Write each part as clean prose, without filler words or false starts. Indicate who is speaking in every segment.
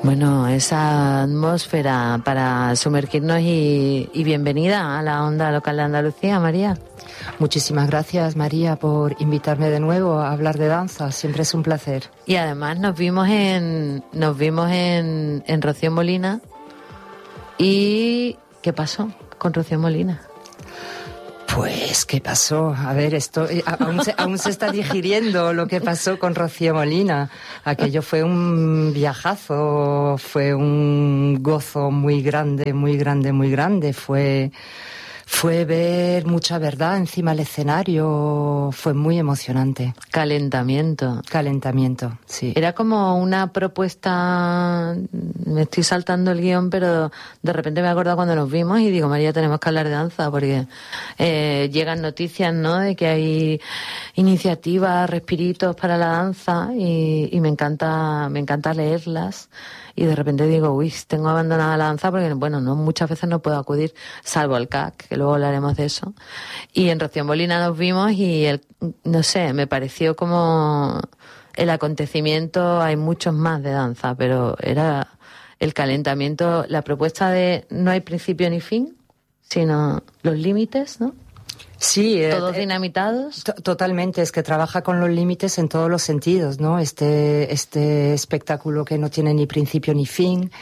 Speaker 1: Bueno, esa atmósfera para sumergirnos y bienvenida a la onda local de Andalucía, María.
Speaker 2: Muchísimas gracias, María, por invitarme de nuevo a hablar de danza. Siempre es un placer.
Speaker 1: Y además nos vimos en Rocío Molina. ¿Y qué pasó con Rocío Molina?
Speaker 2: Pues, ¿qué pasó? A ver, esto aún se está digiriendo lo que pasó con Rocío Molina. Aquello fue un viajazo, fue un gozo muy grande, muy grande, muy grande. Fue ver mucha verdad encima del escenario, fue muy emocionante.
Speaker 1: Calentamiento,
Speaker 2: sí.
Speaker 1: Era como una propuesta, me estoy saltando el guión, pero de repente me he acordado cuando nos vimos y digo, María, tenemos que hablar de danza, porque llegan noticias, ¿no?, de que hay iniciativas, respiritos para la danza y me encanta leerlas. Y de repente digo, uy, tengo abandonada la danza porque, bueno, no, muchas veces no puedo acudir, salvo al CAC, que luego hablaremos de eso. Y en Rocío Molina nos vimos y, no sé, me pareció como el acontecimiento, hay muchos más de danza, pero era el calentamiento, la propuesta de no hay principio ni fin, sino los límites, ¿no?
Speaker 2: Sí,
Speaker 1: todos dinamitados.
Speaker 2: Totalmente, es que trabaja con los límites en todos los sentidos, ¿no? Este espectáculo que no tiene ni principio ni fin,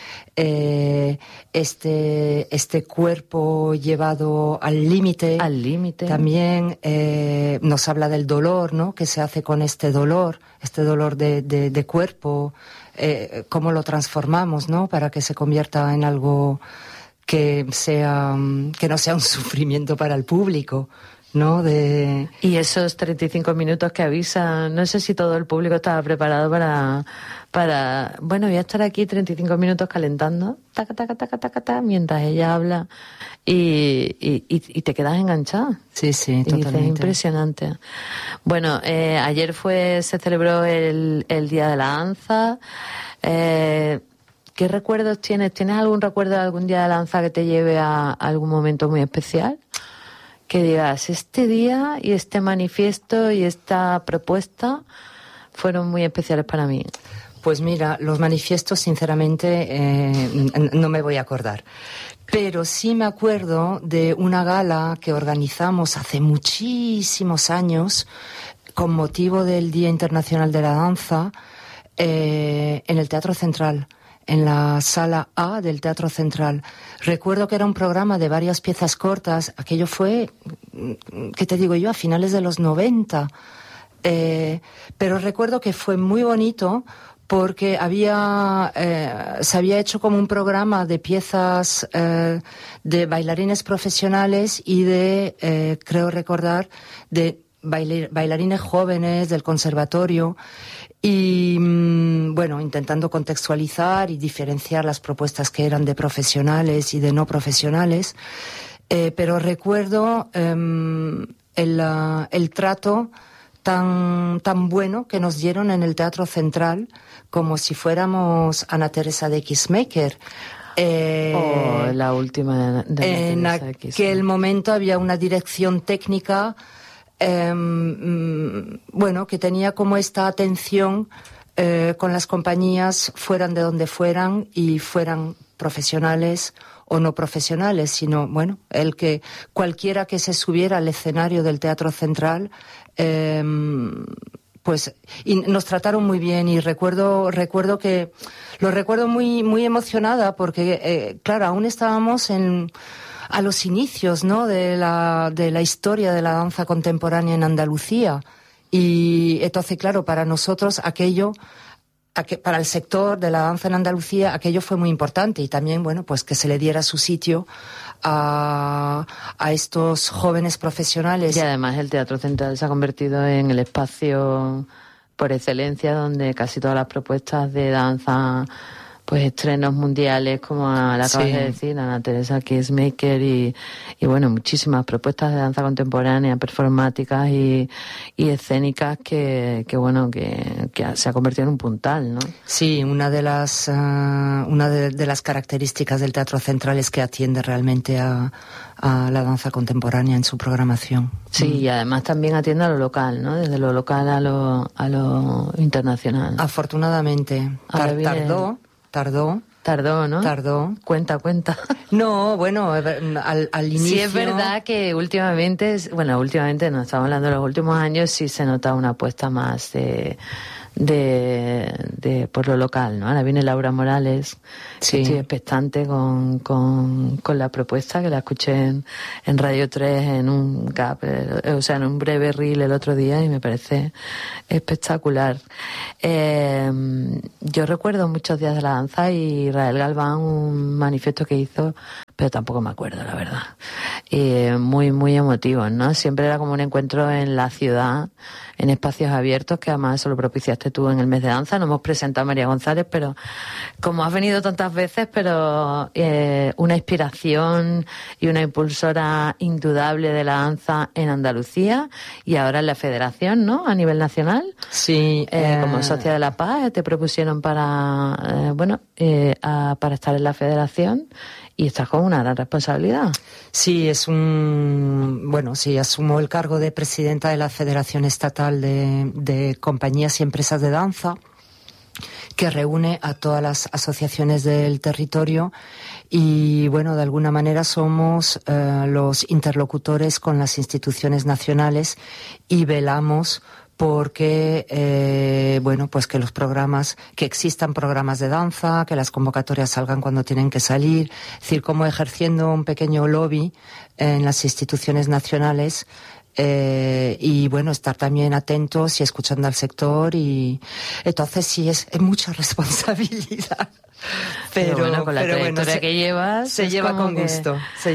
Speaker 2: este cuerpo llevado al límite.
Speaker 1: Al límite.
Speaker 2: También nos habla del dolor, ¿no? ¿Qué se hace con este dolor de cuerpo? ¿Cómo lo transformamos, ¿no? Para que se convierta en algo que no sea un sufrimiento para el público, ¿no?
Speaker 1: Y esos 35 minutos que avisan, no sé si todo el público estaba preparado para bueno, voy a estar aquí 35 minutos calentando, taca, taca, taca, taca, taca, mientras ella habla y te quedas enganchada.
Speaker 2: Sí, totalmente.
Speaker 1: Dices, impresionante. Bueno, ayer se celebró el Día de la Danza. ¿Qué recuerdos tienes? ¿Tienes algún recuerdo de algún día de danza que te lleve a algún momento muy especial? Que digas, este día y este manifiesto y esta propuesta fueron muy especiales para mí.
Speaker 2: Pues mira, los manifiestos, sinceramente, no me voy a acordar. Pero sí me acuerdo de una gala que organizamos hace muchísimos años con motivo del Día Internacional de la Danza en el Teatro Central, en la sala A del Teatro Central. Recuerdo que era un programa de varias piezas cortas. Aquello fue, ¿qué te digo yo?, a finales de los 90. Pero recuerdo que fue muy bonito porque se había hecho como un programa de piezas de bailarines profesionales y creo recordar, de bailarines jóvenes del conservatorio. Y bueno, intentando contextualizar y diferenciar las propuestas que eran de profesionales y de no profesionales, pero recuerdo el trato tan bueno que nos dieron en el Teatro Central, como si fuéramos Ana Teresa de X-Maker.
Speaker 1: La última de
Speaker 2: en aquel momento había una dirección técnica que tenía como esta atención con las compañías, fueran de donde fueran y fueran profesionales o no profesionales, sino, bueno, cualquiera que se subiera al escenario del Teatro Central, pues, y nos trataron muy bien. Y recuerdo muy, muy emocionada porque, claro, aún estábamos a los inicios, ¿no?, de la historia de la danza contemporánea en Andalucía. Y entonces, claro, para nosotros para el sector de la danza en Andalucía, aquello fue muy importante. Y también, bueno, pues que se le diera su sitio a estos jóvenes profesionales.
Speaker 1: Y además el Teatro Central se ha convertido en el espacio por excelencia donde casi todas las propuestas de danza, pues estrenos mundiales, como la acabas de decir, Ana Teresa X-Maker y bueno, muchísimas propuestas de danza contemporánea, performáticas y escénicas que se ha convertido en un puntal, ¿no?
Speaker 2: Sí, una de las características del Teatro Central es que atiende realmente a la danza contemporánea en su programación.
Speaker 1: Sí, y además también atiende a lo local, ¿no? Desde lo local a lo internacional.
Speaker 2: Afortunadamente. Tardó,
Speaker 1: Tardó, ¿no?
Speaker 2: Tardó.
Speaker 1: Cuenta.
Speaker 2: No, bueno, al inicio...
Speaker 1: Sí, es verdad que últimamente no, estamos hablando de los últimos años, sí se nota una apuesta más por lo local, ¿no? Ahora viene Laura Morales,
Speaker 2: sí.
Speaker 1: Estoy expectante con la propuesta, que la escuché en Radio 3 en un gap, en un breve reel el otro día, y me parece espectacular. Yo recuerdo muchos días de la danza y Israel Galván, un manifiesto que hizo, pero tampoco me acuerdo, la verdad. Muy, muy emotivo, ¿no? Siempre era como un encuentro en la ciudad, en espacios abiertos, que además eso lo propiciaste tú en el mes de danza. No hemos presentado a María González, pero como has venido tantas veces, pero una inspiración y una impulsora indudable de la danza en Andalucía y ahora en la Federación, ¿no? A nivel nacional.
Speaker 2: Sí.
Speaker 1: Como socia de la paz, te propusieron para estar en la Federación. Y estás con una gran responsabilidad.
Speaker 2: Sí, asumo el cargo de presidenta de la Federación Estatal de Compañías y Empresas de Danza, que reúne a todas las asociaciones del territorio y, bueno, de alguna manera somos los interlocutores con las instituciones nacionales y velamos porque, que los programas, que existan programas de danza, que las convocatorias salgan cuando tienen que salir, es decir, como ejerciendo un pequeño lobby en las instituciones nacionales, y bueno, estar también atentos y escuchando al sector, y entonces sí es mucha responsabilidad. Pero
Speaker 1: bueno, con la trayectoria que llevas
Speaker 2: se lleva con gusto.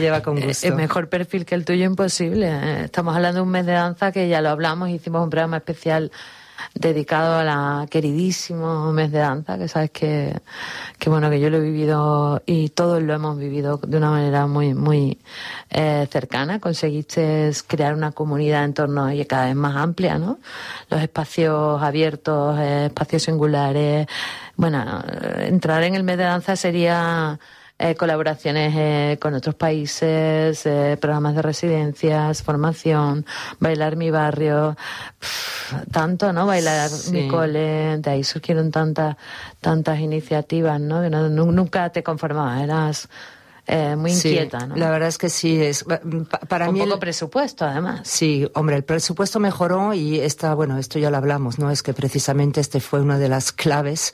Speaker 1: Es mejor perfil que el tuyo imposible. Estamos hablando de un mes de danza que ya lo hablamos, hicimos un programa especial dedicado a la queridísimo mes de danza, que sabes que bueno, que yo lo he vivido y todos lo hemos vivido de una manera muy, muy cercana. Conseguiste crear una comunidad en torno y cada vez más amplia, ¿no? Los espacios abiertos, espacios singulares. Bueno, entrar en el mes de danza sería colaboraciones con otros países, programas de residencias, formación, Bailar mi barrio, tanto, ¿no? Bailar mi cole, de ahí surgieron tantas iniciativas, ¿no? Que nunca te conformabas, eras muy inquieta, ¿no?
Speaker 2: La verdad es que sí, para mí...
Speaker 1: Un poco presupuesto, además.
Speaker 2: Sí, hombre, el presupuesto mejoró y esto ya lo hablamos, ¿no? Es que precisamente fue una de las claves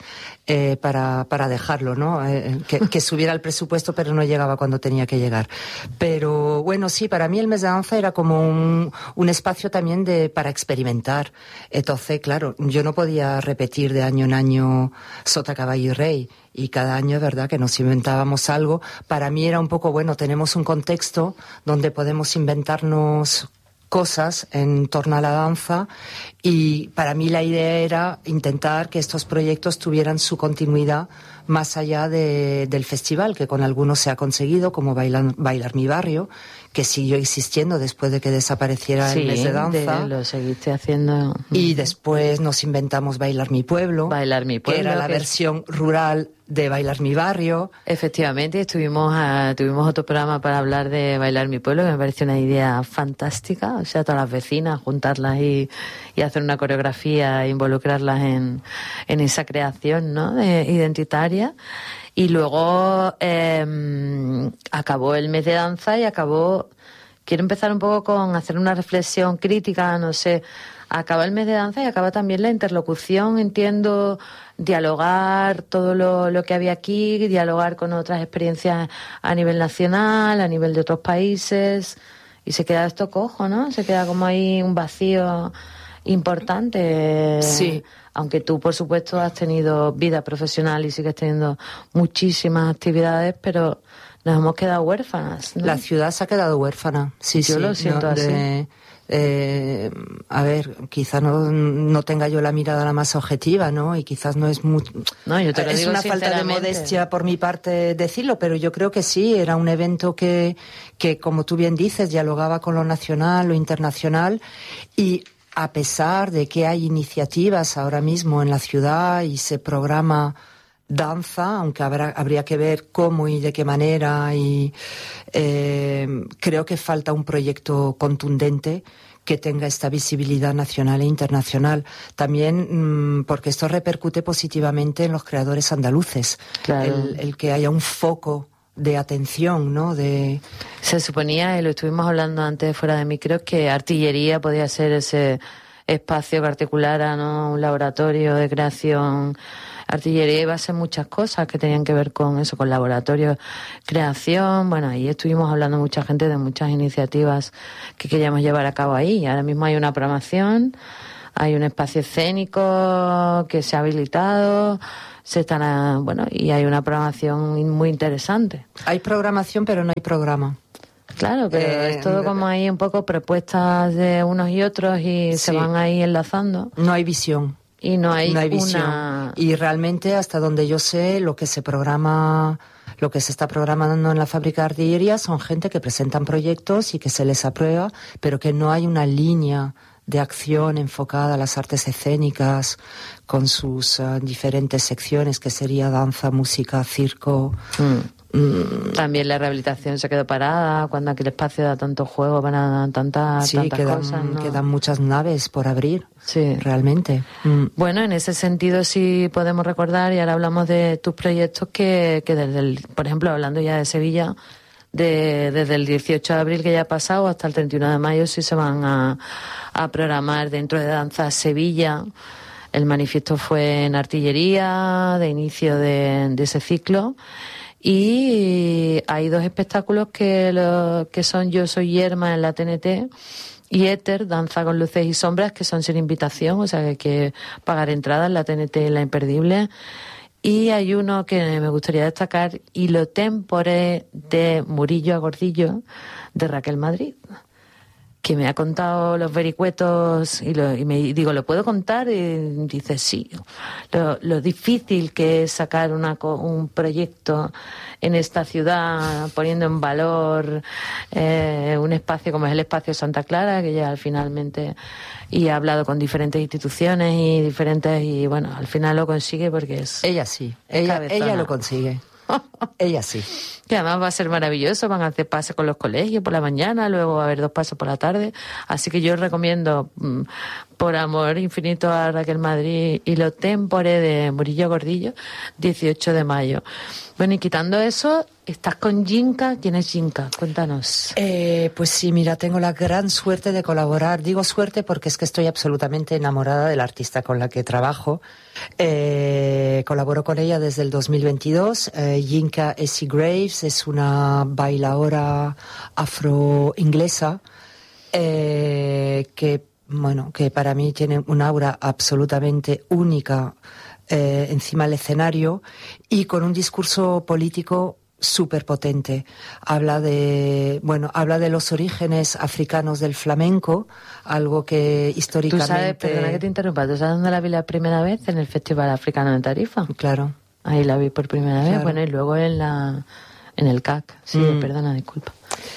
Speaker 2: para dejarlo, ¿no? Que subiera el presupuesto, pero no llegaba cuando tenía que llegar. Pero bueno, sí, para mí el mes de danza era como un espacio también para experimentar. Entonces, claro, yo no podía repetir de año en año Sota, Caballo y Rey. Y cada año es verdad que nos inventábamos algo. Para mí era un poco, bueno, tenemos un contexto donde podemos inventarnos cosas en torno a la danza, y para mí la idea era intentar que estos proyectos tuvieran su continuidad más allá del festival, que con algunos se ha conseguido, como Bailar mi barrio, que siguió existiendo después de que desapareciera el mes de danza.
Speaker 1: Lo seguiste haciendo.
Speaker 2: Y después nos inventamos Bailar mi pueblo, que era la versión rural de Bailar mi barrio.
Speaker 1: Efectivamente, tuvimos otro programa para hablar de Bailar mi pueblo, que me pareció una idea fantástica. O sea, todas las vecinas, juntarlas y hacer una coreografía, involucrarlas en esa creación, ¿no? Identitaria. Y luego acabó el mes de danza y quiero empezar un poco con hacer una reflexión crítica, no sé. Acaba el mes de danza y acaba también la interlocución, entiendo, dialogar todo lo que había aquí, dialogar con otras experiencias a nivel nacional, a nivel de otros países, y se queda esto cojo, ¿no? Se queda como ahí un vacío importante.
Speaker 2: Sí.
Speaker 1: Aunque tú, por supuesto, has tenido vida profesional y sigues teniendo muchísimas actividades, pero nos hemos quedado huérfanas, ¿no?
Speaker 2: La ciudad se ha quedado huérfana, sí.
Speaker 1: Yo lo siento así.
Speaker 2: A ver, quizás no tenga yo la mirada la más objetiva, ¿no? Y quizás no es mucho...
Speaker 1: No, yo te lo
Speaker 2: es
Speaker 1: digo
Speaker 2: una falta de modestia por mi parte decirlo, pero yo creo que sí, era un evento que como tú bien dices, dialogaba con lo nacional, lo internacional, y a pesar de que hay iniciativas ahora mismo en la ciudad y se programa danza, aunque habría que ver cómo y de qué manera, y creo que falta un proyecto contundente que tenga esta visibilidad nacional e internacional. También porque esto repercute positivamente en los creadores andaluces.
Speaker 1: Claro.
Speaker 2: El que haya un foco de atención, ¿no?
Speaker 1: Se suponía, y lo estuvimos hablando antes fuera de micros, que Artillería podía ser ese espacio que articulara, ¿no? Un laboratorio de creación. Artillería iba a ser muchas cosas que tenían que ver con eso, con laboratorios, creación. Bueno, ahí estuvimos hablando mucha gente de muchas iniciativas que queríamos llevar a cabo ahí. Ahora mismo hay una programación, hay un espacio escénico que se ha habilitado, y hay una programación muy interesante.
Speaker 2: Hay programación, pero no hay programa.
Speaker 1: Claro, pero es todo como ahí un poco propuestas de unos y otros y se van ahí enlazando.
Speaker 2: No hay visión.
Speaker 1: Y no hay
Speaker 2: visión. Y realmente, hasta donde yo sé, lo que se está programando en la fábrica de artillería son gente que presentan proyectos y que se les aprueba, pero que no hay una línea de acción enfocada a las artes escénicas con sus diferentes secciones, que sería danza, música, circo.
Speaker 1: También la rehabilitación se quedó parada cuando aquel espacio da tanto juego para tantas cosas, ¿no?
Speaker 2: Quedan muchas naves por abrir, realmente.
Speaker 1: Bueno, en ese sentido sí podemos recordar, y ahora hablamos de tus proyectos, que desde por ejemplo, hablando ya de Sevilla, desde el 18 de abril que ya ha pasado hasta el 31 de mayo sí se van a programar dentro de Danza Sevilla. El manifiesto fue en Artillería, de inicio de ese ciclo. Y hay dos espectáculos que son Yo Soy Yerma en la TNT y Éter, Danza con Luces y Sombras, que son sin invitación, o sea que hay que pagar entrada en la TNT y en la Imperdible. Y hay uno que me gustaría destacar, Hilo Tempore, de Murillo a Gordillo, de Raquel Madrid, que me ha contado los vericuetos y me digo, ¿lo puedo contar? Y dice, sí. Lo difícil que es sacar un proyecto en esta ciudad, poniendo en valor un espacio como es el Espacio Santa Clara, que ya finalmente, y ha hablado con diferentes instituciones y bueno, al final lo consigue porque es...
Speaker 2: Ella sí, ella lo consigue. Ella sí.
Speaker 1: Que además va a ser maravilloso, van a hacer pases con los colegios por la mañana, luego va a haber 2 pasos por la tarde, así que yo recomiendo por amor infinito a Raquel Madrid y Lo Tempore de Murillo Gordillo, 18 de mayo. Bueno, y quitando eso, estás con Yinka. ¿Quién es Yinka? Cuéntanos.
Speaker 2: Pues sí, mira, tengo la gran suerte de colaborar. Digo suerte porque es que estoy absolutamente enamorada del artista con la que trabajo. Colaboro con ella desde el 2022. Yinka Essie Graves es una bailaora afro-inglesa que para mí tiene un aura absolutamente única encima del escenario y con un discurso político súper potente. Habla de los orígenes africanos del flamenco, algo que históricamente...
Speaker 1: Tú sabes, perdona que te interrumpa, ¿tú sabes dónde la vi la primera vez? En el Festival Africano de Tarifa.
Speaker 2: Claro.
Speaker 1: Ahí la vi por primera vez, bueno, y luego en el CAC. Sí, perdona, disculpa.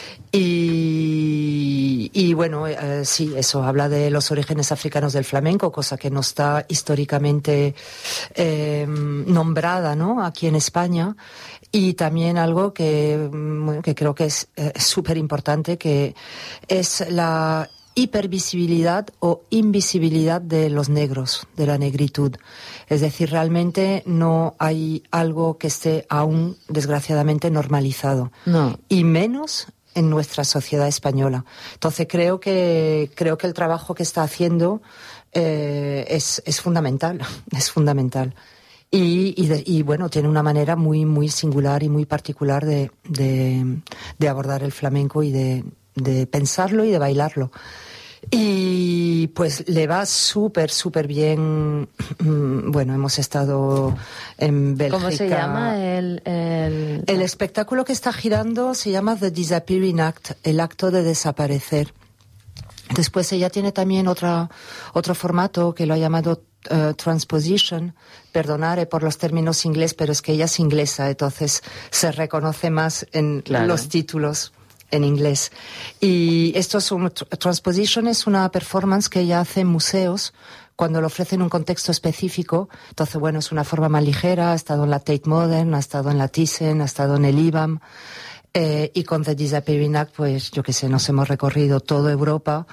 Speaker 2: Y bueno, sí, eso, habla de los orígenes africanos del flamenco, cosa que no está históricamente nombrada, ¿no?, aquí en España. Y también algo que creo que es súper importante, que es la hipervisibilidad o invisibilidad de los negros, de la negritud. Es decir, realmente no hay algo que esté aún, desgraciadamente, normalizado.
Speaker 1: No.
Speaker 2: Y menos en nuestra sociedad española. Entonces creo que el trabajo que está haciendo es fundamental, es fundamental. Y bueno, tiene una manera muy, muy singular y muy particular de abordar el flamenco y de pensarlo y de bailarlo. Y pues le va súper, súper bien. Bueno, hemos estado en Bélgica.
Speaker 1: ¿Cómo se llama
Speaker 2: el espectáculo que está girando? Se llama The Disappearing Act, el acto de desaparecer. Después ella tiene también otro formato que lo ha llamado Transposition. Perdonaré por los términos inglés, pero es que ella es inglesa, entonces se reconoce más en los títulos en inglés. Y Transposition es una performance que ella hace en museos cuando lo ofrecen un contexto específico. Entonces, bueno, es una forma más ligera. Ha estado en la Tate Modern, ha estado en la Thyssen, ha estado en el IBAM. Y con The Giuseppe Vinac, pues yo qué sé, nos hemos recorrido toda Europa.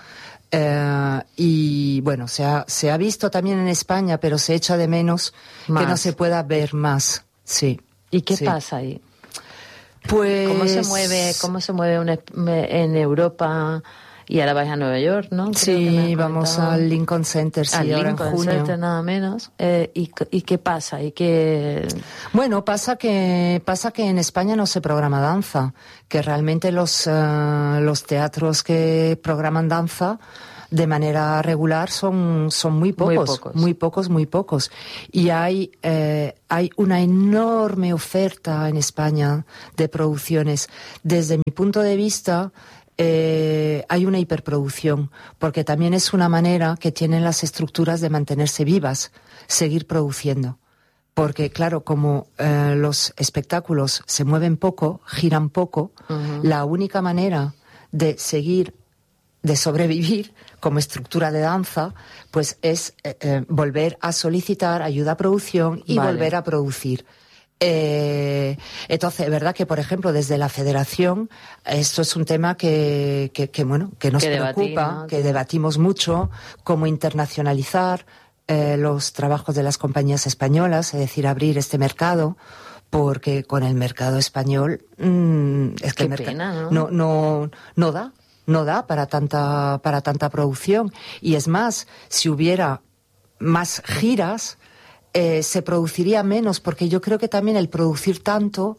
Speaker 2: Y bueno, se ha visto también en España, pero se echa de menos
Speaker 1: Más.
Speaker 2: que no se pueda ver más. Sí.
Speaker 1: ¿Y qué
Speaker 2: sí.
Speaker 1: pasa ahí?
Speaker 2: Pues
Speaker 1: ¿Cómo se mueve en Europa? Y ahora vais a Nueva York, ¿no? Creo que me
Speaker 2: sí,
Speaker 1: has
Speaker 2: vamos
Speaker 1: comentado.
Speaker 2: al Lincoln Center, sí,
Speaker 1: Al
Speaker 2: ahora
Speaker 1: Lincoln
Speaker 2: en junio.
Speaker 1: Center, nada menos. ¿Y qué pasa? ¿Y qué...?
Speaker 2: Bueno, pasa que en España no se programa danza, que realmente los teatros que programan danza de manera regular son muy pocos. Y hay una enorme oferta en España de producciones. Desde mi punto de vista, hay una hiperproducción, porque también es una manera que tienen las estructuras de mantenerse vivas, seguir produciendo. Porque, claro, como los espectáculos se mueven poco, giran poco, la única manera de sobrevivir como estructura de danza, pues es volver a solicitar ayuda a producción y volver a producir. Entonces, es verdad que, por ejemplo, desde la Federación, esto es un tema que nos preocupa, ¿no? Que debatimos mucho, cómo internacionalizar los trabajos de las compañías españolas, es decir, abrir este mercado, porque con el mercado español es que el mercado no da para tanta producción. Y es más, si hubiera más giras, se produciría menos, porque yo creo que también el producir tanto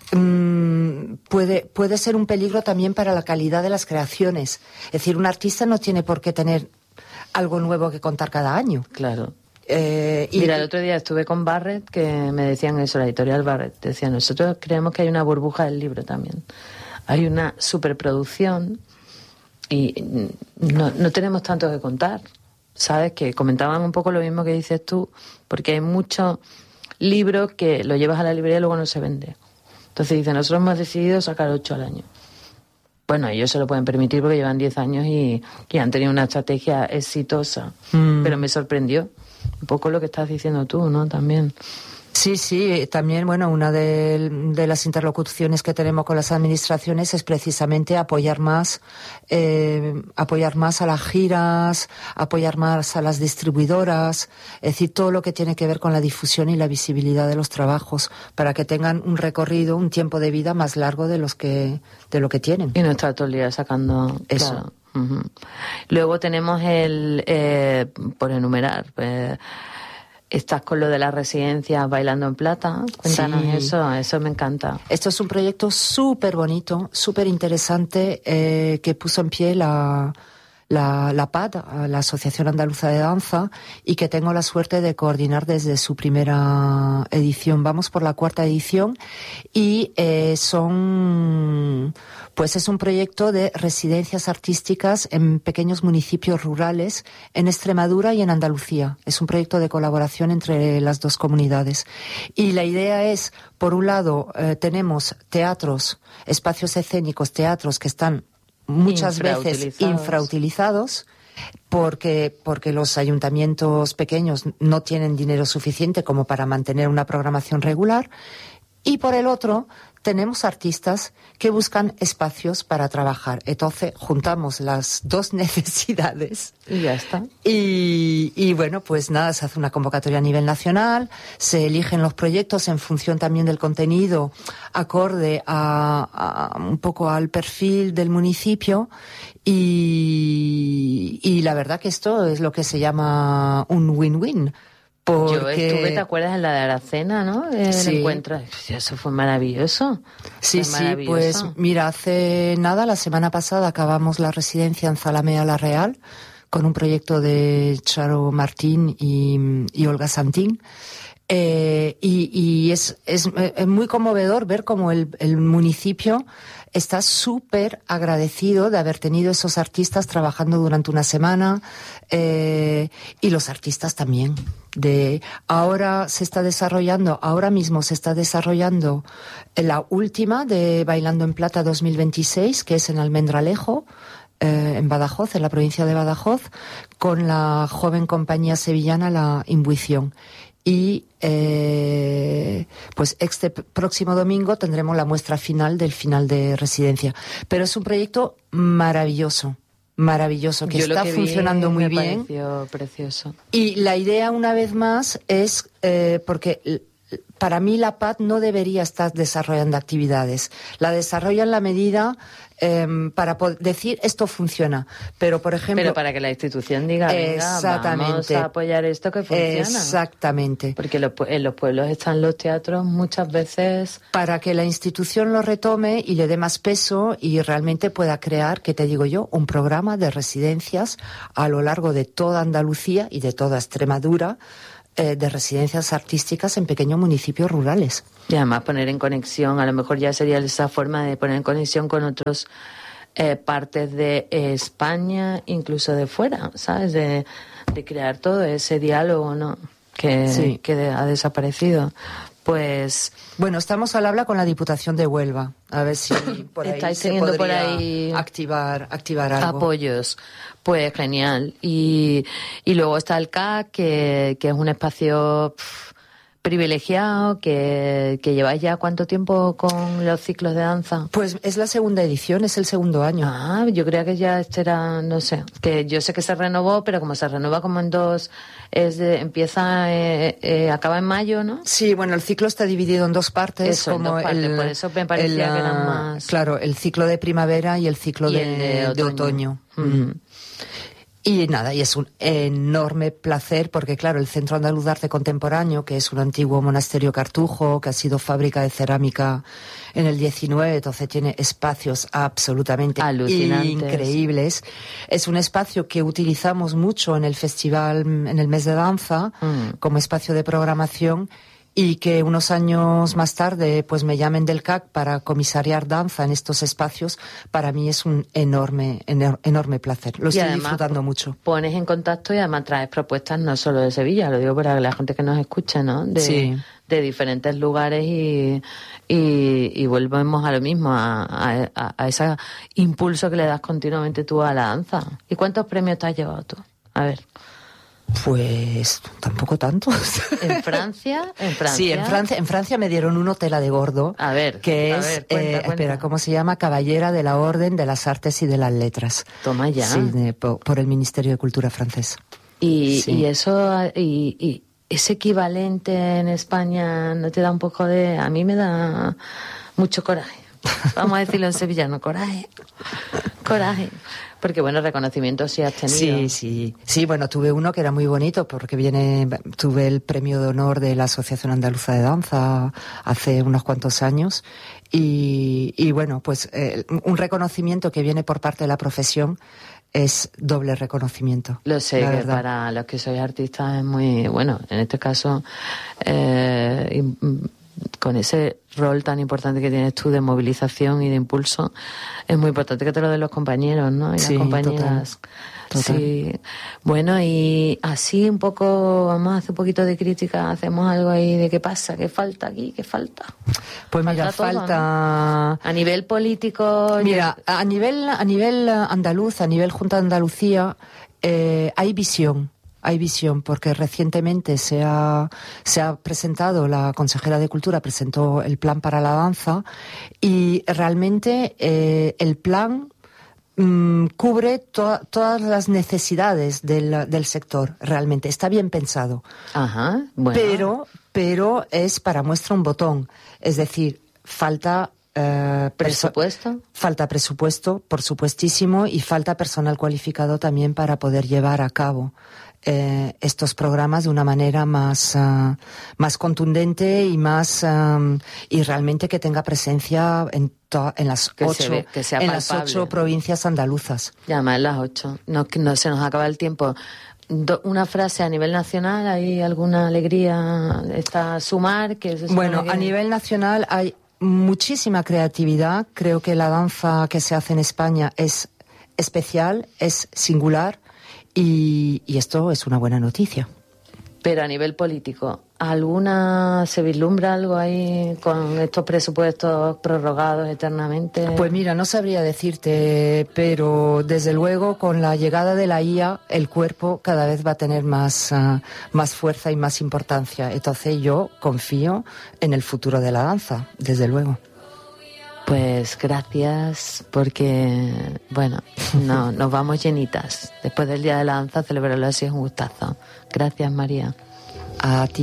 Speaker 2: puede ser un peligro también para la calidad de las creaciones. Es decir, un artista no tiene por qué tener algo nuevo que contar cada año.
Speaker 1: Claro. Mira, el otro día estuve con Barrett, que me decían eso, la editorial Barrett, decían, nosotros creemos que hay una burbuja del libro también. Hay una superproducción y no tenemos tanto que contar. ¿Sabes? Que comentaban un poco lo mismo que dices tú, porque hay muchos libros que lo llevas a la librería y luego no se vende. Entonces dicen, nosotros hemos decidido sacar 8 al año. Bueno, ellos se lo pueden permitir porque llevan 10 años y han tenido una estrategia exitosa. Pero me sorprendió un poco lo que estás diciendo tú, ¿no? También.
Speaker 2: Sí, también, bueno, una de las interlocuciones que tenemos con las administraciones es precisamente apoyar más a las giras, apoyar más a las distribuidoras, es decir, todo lo que tiene que ver con la difusión y la visibilidad de los trabajos, para que tengan un recorrido, un tiempo de vida más largo de lo que tienen.
Speaker 1: Y no estar todo el día sacando
Speaker 2: eso.
Speaker 1: Claro. Luego tenemos por enumerar, estás con lo de las residencias Bailando en Plata. Cuéntanos eso me encanta.
Speaker 2: Esto es un proyecto súper bonito, súper interesante, que puso en pie la PAD, la Asociación Andaluza de Danza, y que tengo la suerte de coordinar desde su primera edición. Vamos por la 4ª edición y es un proyecto de residencias artísticas en pequeños municipios rurales en Extremadura y en Andalucía. Es un proyecto de colaboración entre las dos comunidades. Y la idea es, por un lado, tenemos teatros, espacios escénicos, teatros que están muchas veces infrautilizados, porque los ayuntamientos pequeños no tienen dinero suficiente como para mantener una programación regular. Y por el otro, tenemos artistas que buscan espacios para trabajar. Entonces, juntamos las dos necesidades.
Speaker 1: Y ya está.
Speaker 2: Y bueno, pues nada, se hace una convocatoria a nivel nacional, se eligen los proyectos en función también del contenido, acorde a un poco al perfil del municipio. Y la verdad que esto es lo que se llama un win-win.
Speaker 1: Yo estuve, ¿te acuerdas? En la de Aracena, ¿no?
Speaker 2: Sí.
Speaker 1: El encuentro. Eso fue maravilloso.
Speaker 2: Sí, pues mira, hace nada, la semana pasada acabamos la residencia en Zalamea La Real con un proyecto de Charo Martín y Olga Santín. Y es muy conmovedor ver cómo el municipio está súper agradecido de haber tenido esos artistas trabajando durante una semana, y los artistas también. Ahora mismo se está desarrollando la última de Bailando en Plata 2026, que es en Almendralejo, en Badajoz, en la provincia de Badajoz, con la joven compañía sevillana La Intuición. Y Pues este próximo domingo tendremos la muestra final de residencia. Pero es un proyecto maravilloso, que está funcionando muy bien.
Speaker 1: Me pareció precioso.
Speaker 2: Y la idea, una vez más, es porque para mí la PAD no debería estar desarrollando actividades. La desarrolla en la medida para poder decir esto funciona. Pero, por ejemplo...
Speaker 1: Pero para que la institución diga, venga, vamos a apoyar esto que funciona.
Speaker 2: Exactamente.
Speaker 1: Porque en los pueblos están los teatros muchas veces...
Speaker 2: Para que la institución lo retome y le dé más peso y realmente pueda crear, ¿qué te digo yo?, un programa de residencias a lo largo de toda Andalucía y de toda Extremadura, de residencias artísticas en pequeños municipios rurales.
Speaker 1: Y además poner en conexión, a lo mejor ya sería esa forma de poner en conexión con otras partes de España, incluso de fuera, ¿sabes? De crear todo ese diálogo, ¿no? Que ha desaparecido. Pues...
Speaker 2: Bueno, estamos al habla con la Diputación de Huelva. A ver si por ahí
Speaker 1: estáis
Speaker 2: se
Speaker 1: teniendo
Speaker 2: podría
Speaker 1: por ahí
Speaker 2: activar algo.
Speaker 1: Apoyos. Pues genial. Y luego está el CAC, que es un espacio privilegiado, que lleváis ya ¿cuánto tiempo con los ciclos de danza?
Speaker 2: Pues es la segunda edición, es el segundo año.
Speaker 1: Ah, yo creía que ya este era, no sé, que yo sé que se renovó, pero como se renueva como en dos, acaba en mayo, ¿no?
Speaker 2: Sí, bueno, el ciclo está dividido en dos partes.
Speaker 1: Eso,
Speaker 2: como
Speaker 1: en dos partes, por eso me parecía que eran más...
Speaker 2: Claro, el ciclo de primavera y el ciclo de otoño.
Speaker 1: Uh-huh.
Speaker 2: Y nada, y es un enorme placer porque, claro, el Centro Andaluz de Arte Contemporáneo, que es un antiguo monasterio cartujo, que ha sido fábrica de cerámica en el 19, entonces tiene espacios absolutamente increíbles. Es un espacio que utilizamos mucho en el festival, en el mes de danza, como espacio de programación. Y que unos años más tarde pues me llamen del CAC para comisariar danza en estos espacios, para mí es un enorme placer. Lo estoy disfrutando mucho.
Speaker 1: Pones en contacto y además traes propuestas no solo de Sevilla, lo digo para la gente que nos escucha, ¿no? De diferentes lugares y volvemos a lo mismo, a ese impulso que le das continuamente tú a la danza. ¿Y cuántos premios te has llevado tú? A ver.
Speaker 2: Pues tampoco tantos.
Speaker 1: ¿En Francia?
Speaker 2: Sí, en Francia me dieron uno tela de gordo.
Speaker 1: A ver,
Speaker 2: que
Speaker 1: cuenta.
Speaker 2: Espera, ¿cómo se llama? Caballera de la Orden de las Artes y de las Letras.
Speaker 1: Toma ya.
Speaker 2: Sí, por el Ministerio de Cultura francés.
Speaker 1: Y eso, y ese equivalente en España, ¿no te da un poco de...? A mí me da mucho coraje. Vamos a decirlo en sevillano, coraje. Porque, bueno, reconocimiento sí has tenido.
Speaker 2: Sí, bueno, tuve uno que era muy bonito porque tuve el premio de honor de la Asociación Andaluza de Danza hace unos cuantos años y bueno, pues un reconocimiento que viene por parte de la profesión es doble reconocimiento.
Speaker 1: Lo sé, que para los que sois artistas es muy, bueno, en este caso, con ese rol tan importante que tienes tú de movilización y de impulso, es muy importante que te lo den los compañeros, ¿no? Y las compañeras. Total. Sí. Bueno, y así un poco, vamos a hacer un poquito de crítica, hacemos algo ahí de qué pasa, qué falta aquí, qué falta.
Speaker 2: Pues mira, falta...
Speaker 1: ¿no? A nivel político...
Speaker 2: Mira, a nivel andaluz, a nivel Junta de Andalucía, hay visión. Hay visión, porque recientemente se ha presentado, la consejera de Cultura presentó el plan para la danza y realmente el plan cubre todas las necesidades del sector, realmente. Está bien pensado.
Speaker 1: Ajá, bueno.
Speaker 2: Pero es para muestra un botón. Es decir, falta...
Speaker 1: ¿Presupuesto?
Speaker 2: Falta presupuesto, por supuestísimo, y falta personal cualificado también para poder llevar a cabo estos programas de una manera más contundente y más y realmente que tenga presencia en las 8 provincias andaluzas.
Speaker 1: Y además en las 8. No se nos acaba el tiempo. Una frase a nivel nacional, ¿hay alguna alegría? ¿Está Sumar?
Speaker 2: Bueno, a nivel nacional hay muchísima creatividad. Creo que la danza que se hace en España es especial, es singular y esto es una buena noticia.
Speaker 1: Pero a nivel político, ¿se vislumbra algo ahí con estos presupuestos prorrogados eternamente?
Speaker 2: Pues mira, no sabría decirte, pero desde luego con la llegada de la IA el cuerpo cada vez va a tener más fuerza y más importancia. Entonces yo confío en el futuro de la danza, desde luego.
Speaker 1: Pues gracias, porque, bueno, no, nos vamos llenitas. Después del Día de la Danza, celebrarlo así es un gustazo. Gracias, María.
Speaker 2: A ti.